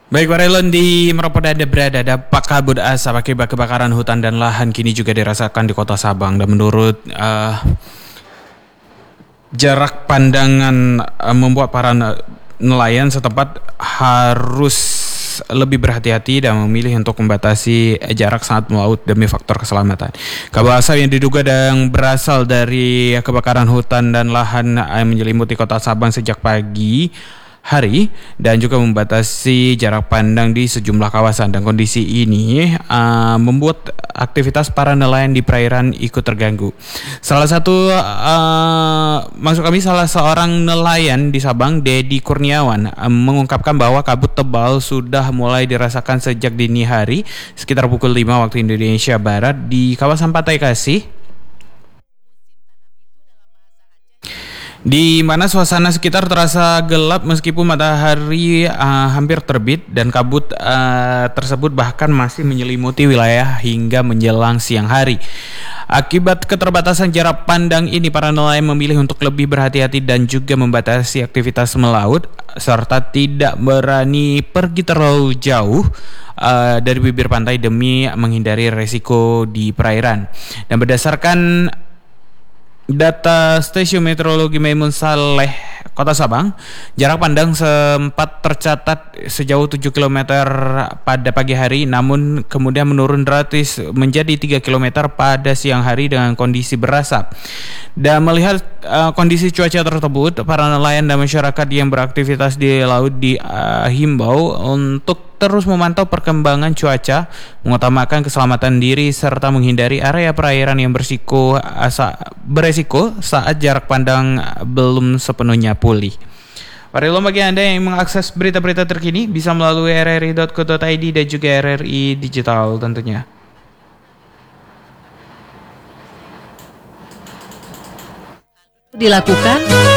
Baik, Pak Relon, di Meropo Anda berada, dampak kabut asap akibat kebakaran hutan dan lahan kini juga dirasakan di Kota Sabang. Dan menurut jarak pandangan membuat para nelayan setempat harus lebih berhati-hati dan memilih untuk membatasi jarak saat melaut demi faktor keselamatan. Kabut asap yang diduga dan berasal dari kebakaran hutan dan lahan yang menyelimuti Kota Sabang sejak pagi hari dan juga membatasi jarak pandang di sejumlah kawasan, dan kondisi ini membuat aktivitas para nelayan di perairan ikut terganggu. Salah seorang nelayan di Sabang, Dedi Kurniawan, mengungkapkan bahwa kabut tebal sudah mulai dirasakan sejak dini hari sekitar pukul 5 waktu Indonesia Barat di kawasan Pantai Kasih, di mana suasana sekitar terasa gelap meskipun matahari hampir terbit, dan kabut tersebut bahkan masih menyelimuti wilayah hingga menjelang siang hari. Akibat keterbatasan jarak pandang ini, para nelayan memilih untuk lebih berhati-hati dan juga membatasi aktivitas melaut serta tidak berani pergi terlalu jauh dari bibir pantai demi menghindari resiko di perairan. Dan berdasarkan data Stasiun Meteorologi Maimun Saleh Kota Sabang, jarak pandang sempat tercatat sejauh 7 km pada pagi hari, namun kemudian menurun drastis menjadi 3 km pada siang hari dengan kondisi berasap. Dan melihat kondisi cuaca tersebut, para nelayan dan masyarakat yang beraktivitas di laut dihimbau untuk terus memantau perkembangan cuaca, mengutamakan keselamatan diri serta menghindari area perairan yang beresiko saat jarak pandang belum sepenuhnya pulih. Parilo, bagi Anda yang mengakses berita-berita terkini bisa melalui rri.co.id dan juga RRI Digital tentunya. Dilakukan